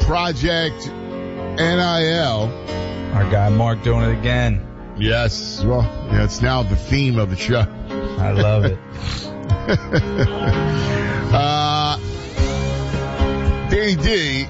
Project NIL. Our guy Mark doing it again. Yes. Well, yeah, it's now the theme of the show. I love it. Danny D,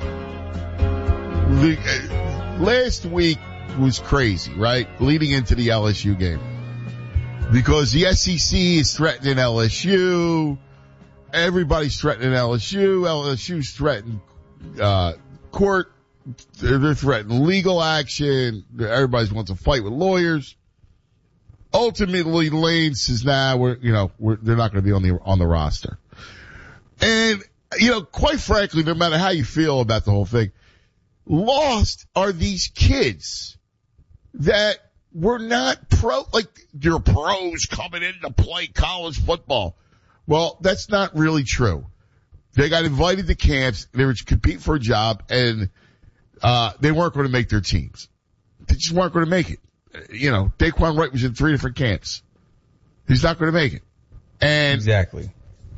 last week was crazy, right? Leading into the LSU game. Because the SEC is threatening LSU. Everybody's threatening LSU. LSU's threatening, court. They're threatening legal action. Everybody wants to fight with lawyers. Ultimately, Lane says, they're not going to be on the roster. And, quite frankly, no matter how you feel about the whole thing, lost are these kids that were not you're pros coming in to play college football. Well, that's not really true. They got invited to camps, they were to compete for a job, and they weren't going to make their teams. They just weren't going to make it. Daquan Wright was in 3 different camps. He's not going to make it. And exactly.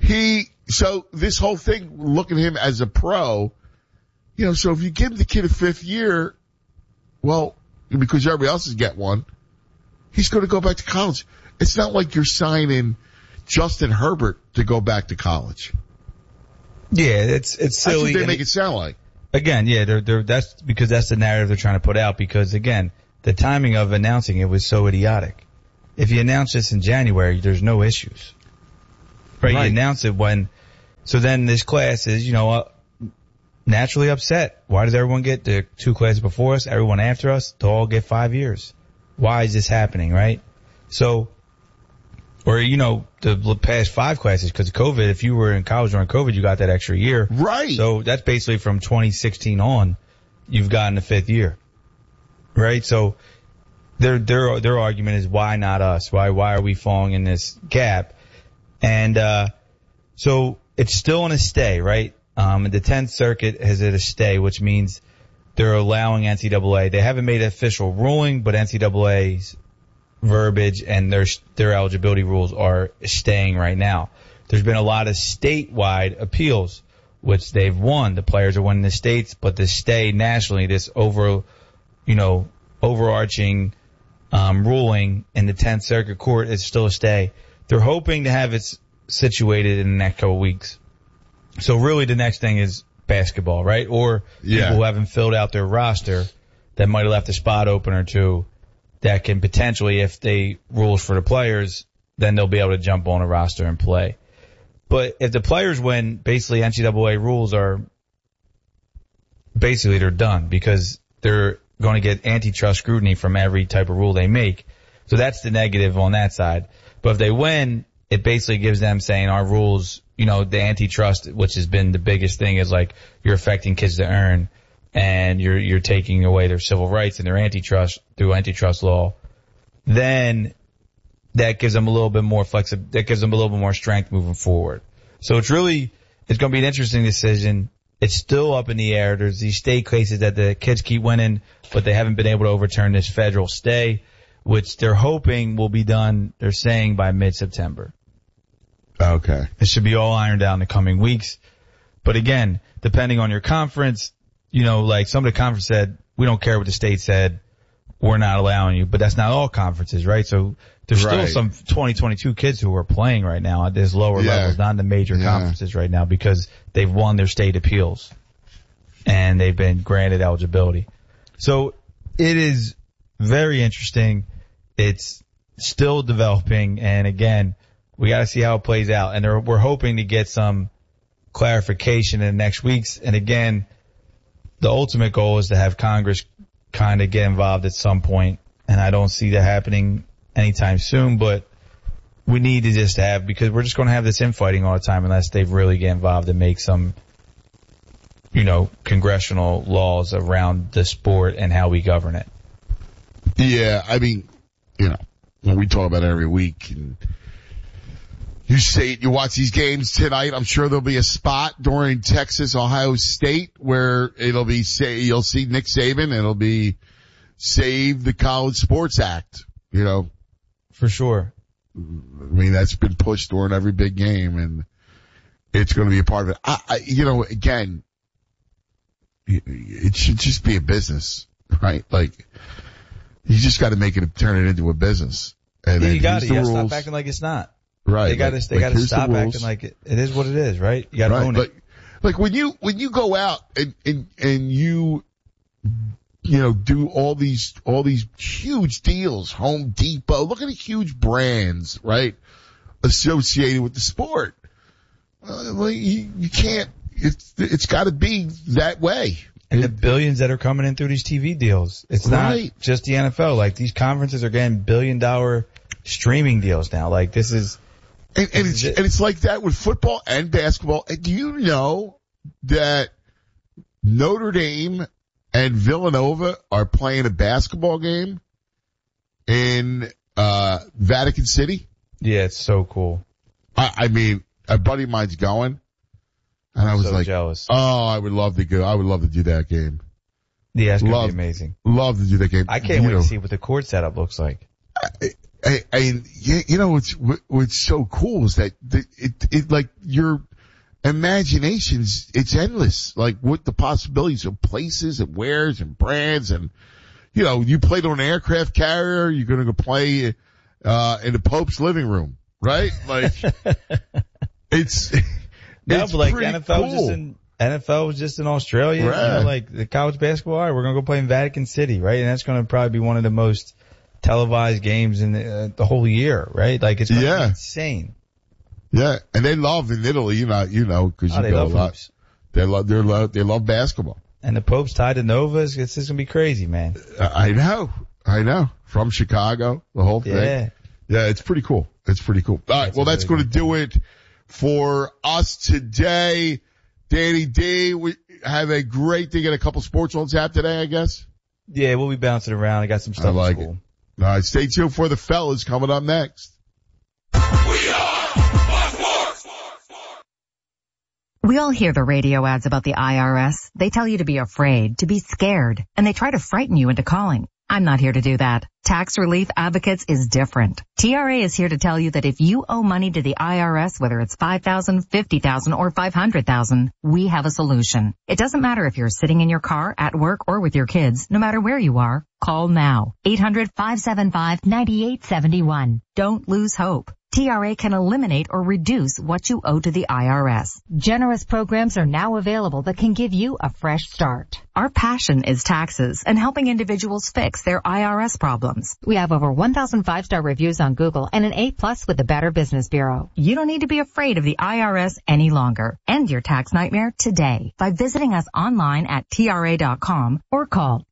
So this whole thing, look at him as a pro, so if you give the kid a 5th year, well, because everybody else is get one, he's going to go back to college. It's not like you're signing Justin Herbert to go back to college. Yeah, it's silly. That's what they make it sound like. Again, yeah, that's because that's the narrative they're trying to put out, because again, the timing of announcing it was so idiotic. If you announce this in January, there's no issues. Right? You announce it so then this class is, naturally upset. Why does everyone get the 2 classes before us, everyone after us, to all get 5 years? Why is this happening, right? So, or, the past 5 classes, because of COVID, if you were in college during COVID, you got that extra year. Right. So that's basically from 2016 on, you've gotten the 5th year. Right? So their argument is, why not us? Why are we falling in this gap? And, so it's still in a stay, right? The 10th Circuit has it a stay, which means they're allowing NCAA. They haven't made an official ruling, but NCAA's verbiage and their eligibility rules are staying right now. There's been a lot of statewide appeals, which they've won. The players are winning the states, but the stay nationally, this overarching ruling in the 10th Circuit Court is still a stay. They're hoping to have it situated in the next couple of weeks. So really the next thing is basketball, right? Or people who haven't filled out their roster that might have left a spot open or two that can potentially, if they rules for the players, then they'll be able to jump on a roster and play. But if the players win, basically NCAA rules are basically they're done, because they're going to get antitrust scrutiny from every type of rule they make. So that's the negative on that side. But if they win, it basically gives them saying our rules, the antitrust, which has been the biggest thing, is like you're affecting kids to earn, and you're taking away their civil rights and their antitrust through antitrust law. Then that gives them a little bit more that gives them a little bit more strength moving forward. So it's going to be an interesting decision. It's still up in the air. There's these state cases that the kids keep winning, but they haven't been able to overturn this federal stay, which they're hoping will be done, they're saying, by mid-September. Okay. It should be all ironed out in the coming weeks. But again, depending on your conference, like some of the conference said, we don't care what the state said, we're not allowing you. But that's not all conferences, right? So there's still some 2022 kids who are playing right now at this lower levels, not in the major conferences right now, because they've won their state appeals and they've been granted eligibility. So it is very interesting. It's still developing, and again, we got to see how it plays out. And we're hoping to get some clarification in the next weeks. And again, the ultimate goal is to have Congress kind of get involved at some point, and I don't see that happening anytime soon, but we need to just have, because we're just going to have this infighting all the time unless they really get involved and make some, congressional laws around the sport and how we govern it. Yeah, I mean, we talk about it every week, and you say you watch these games tonight. I'm sure there'll be a spot during Texas, Ohio State where you'll see Nick Saban, and it'll be Save the College Sports Act, For sure. I mean, that's been pushed during every big game, and it's going to be a part of it. Again, it should just be a business, right? Like, you just got to turn it into a business. And you got to stop acting like it's not. Right. They got to stop acting like it is what it is, right? You got to own it. Like when you go out and you do all these huge deals, Home Depot, look at the huge brands, right, associated with the sport. You can't, it's got to be that way. And the billions that are coming in through these TV deals. It's not just the NFL. Like, these conferences are getting $1 billion streaming deals now. Like, this is... And it's like that with football and basketball. And do you know that Notre Dame and Villanova are playing a basketball game in Vatican City? Yeah, it's so cool. I mean, a buddy of mine's going, and I was so like, jealous. Oh, I would love to go. I would love to do that game. Yeah, it's going to be amazing. Love to do that game. I can't wait to see what the court setup looks like. What's so cool is that it like your imaginations, it's endless. Like, what the possibilities of places and wares and brands, and you played on an aircraft carrier, you're going to go play in the Pope's living room, right? Like, it's but like pretty NFL was just in Australia, right. Like the college basketball. All right, we're going to go play in Vatican City, right? And that's going to probably be one of the most televised games in the whole year, right? Like, it's going to be insane. Yeah, and they love in Italy, because you go a lot. Hoops. They love basketball. And the Pope's tied to Nova. It's just going to be crazy, man. I know. From Chicago, the whole thing. Yeah, it's pretty cool. All right, well, that's going to do it for us today. Danny D, we have a great day. Get a couple sports on tap today, I guess. Yeah, we'll be bouncing around. I got some stuff. I like it. All right, stay tuned for the fellas coming up next. We all hear the radio ads about the IRS. They tell you to be afraid, to be scared, and they try to frighten you into calling. I'm not here to do that. Tax Relief Advocates is different. TRA is here to tell you that if you owe money to the IRS, whether it's $5,000, $50,000, or $500,000, we have a solution. It doesn't matter if you're sitting in your car, at work, or with your kids. No matter where you are, call now. 800-575-9871. Don't lose hope. TRA can eliminate or reduce what you owe to the IRS. Generous programs are now available that can give you a fresh start. Our passion is taxes and helping individuals fix their IRS problems. We have over 1,000 5-star reviews on Google and an A+ with the Better Business Bureau. You don't need to be afraid of the IRS any longer. End your tax nightmare today by visiting us online at TRA.com or call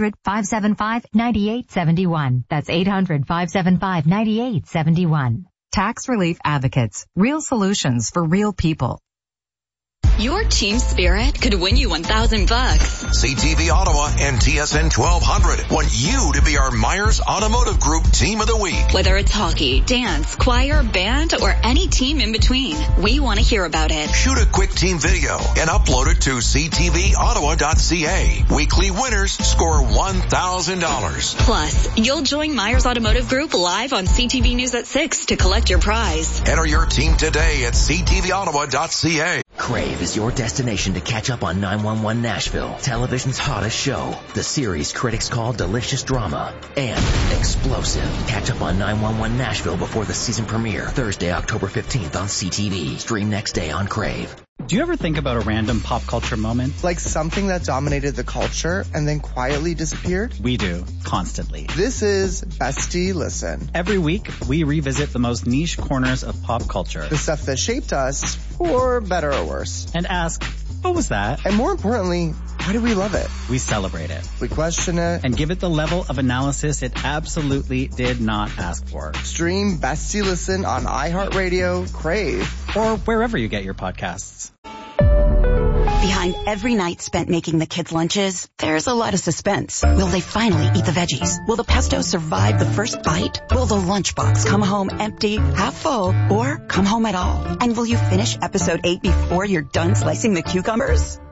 800-575-9871. That's 800-575-9871. Tax Relief Advocates. Real solutions for real people. Your team spirit could win you $1,000. CTV Ottawa and TSN 1200 want you to be our Myers Automotive Group Team of the Week. Whether it's hockey, dance, choir, band, or any team in between, we want to hear about it. Shoot a quick team video and upload it to ctvottawa.ca. Weekly winners score $1,000. Plus, you'll join Myers Automotive Group live on CTV News at 6 to collect your prize. Enter your team today at ctvottawa.ca. Crave is your destination to catch up on 911 Nashville, television's hottest show. The series critics call delicious drama and explosive. Catch up on 911 Nashville before the season premiere, Thursday, October 15th on CTV. Stream next day on Crave. Do you ever think about a random pop culture moment? Like something that dominated the culture and then quietly disappeared? We do, constantly. This is Bestie Listen. Every week, we revisit the most niche corners of pop culture. The stuff that shaped us, for better or worse. And ask, what was that? And more importantly, why do we love it? We celebrate it. We question it. And give it the level of analysis it absolutely did not ask for. Stream Bestie Listen on iHeartRadio, Crave, or wherever you get your podcasts. Behind every night spent making the kids' lunches, there's a lot of suspense. Will they finally eat the veggies? Will the pesto survive the first bite? Will the lunchbox come home empty, half full, or come home at all? And will you finish episode 8 before you're done slicing the cucumbers?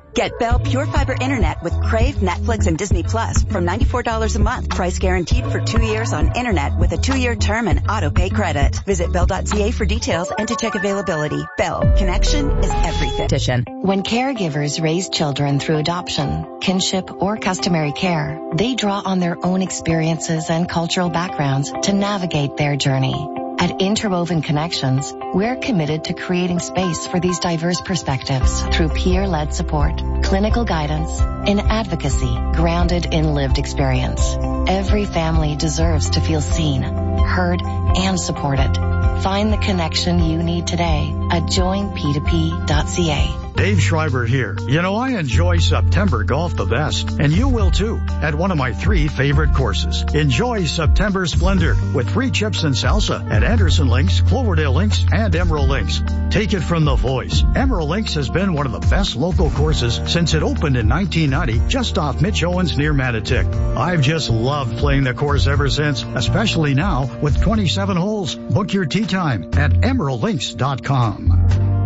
Get Bell Pure Fiber Internet with Crave, Netflix, and Disney Plus from $94 a month. Price guaranteed for 2 years on internet with a 2-year term and auto-pay credit. Visit Bell.ca for details and to check availability. Bell. Connection is everything. When caregivers raise children through adoption, kinship, or customary care, they draw on their own experiences and cultural backgrounds to navigate their journey. At Interwoven Connections, we're committed to creating space for these diverse perspectives through peer-led support, clinical guidance, and advocacy grounded in lived experience. Every family deserves to feel seen, heard, and supported. Find the connection you need today at joinp2p.ca. Dave Schreiber here. You know, I enjoy September golf the best, and you will too, at one of my 3 favorite courses. Enjoy September Splendor with free chips and salsa at Anderson Links, Cloverdale Links, and Emerald Links. Take it from the voice. Emerald Links has been one of the best local courses since it opened in 1990, just off Mitch Owens near Mattatic. I've just loved playing the course ever since, especially now with 27 holes. Book your tee time at emeraldlinks.com.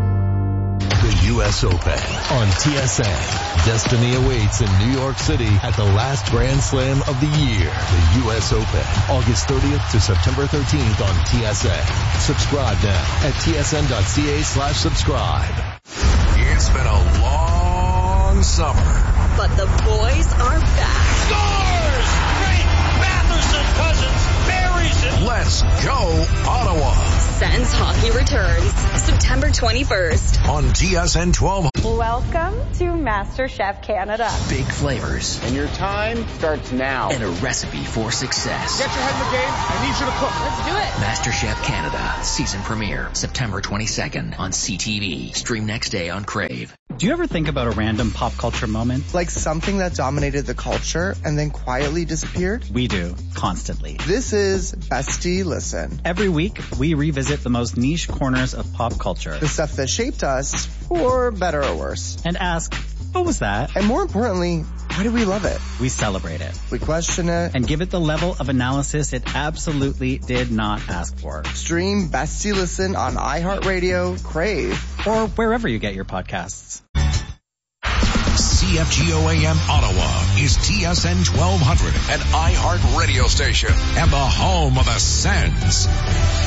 The U.S. Open on TSN. Destiny awaits in New York City at the last Grand Slam of the year. The U.S. Open, August 30th to September 13th on TSN. Subscribe now at tsn.ca/subscribe. It's been a long summer. But the boys are back. Scores! Great! Matherson, Cousins, buries it. Let's go, Ottawa. Sens hockey returns September 21st on TSN 12. Welcome to MasterChef Canada. Big flavors. And your time starts now. And a recipe for success. Get your head in the game. I need you to cook. Let's do it. MasterChef Canada. Season premiere September 22nd on CTV. Stream next day on Crave. Do you ever think about a random pop culture moment? Like something that dominated the culture and then quietly disappeared? We do, constantly. This is Bestie Listen. Every week, we revisit the most niche corners of pop culture. The stuff that shaped us, for better or worse. And ask, what was that? And more importantly, why do we love it? We celebrate it. We question it. And give it the level of analysis it absolutely did not ask for. Stream Bestie Listen on iHeartRadio, Crave, or wherever you get your podcasts. CFGO AM Ottawa is TSN 1200, an iHeart radio station and the home of the Sens.